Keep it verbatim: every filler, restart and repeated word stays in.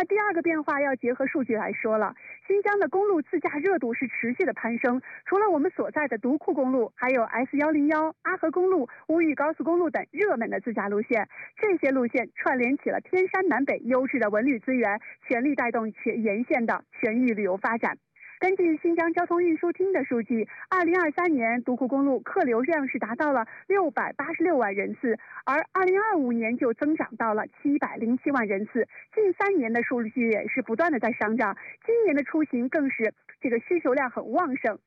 么第二个变化要结合数据来说了，新疆的公路自驾热度是持续的攀升，除了我们所在的独库公路，还有 S 一零一、阿合公路、乌玉高速公路等热门的自驾路线。这些路线串联起了天山南北优质的文旅资源，全力带动全沿线的全域旅游发展。根据新疆交通运输厅的数据，二零二三年独库公路客流量是达到了六百八十六万人次，而二零二五年就增长到了七百零七万人次。近三年的数据也是不断的在上涨，今年的出行更是这个需求量很旺盛。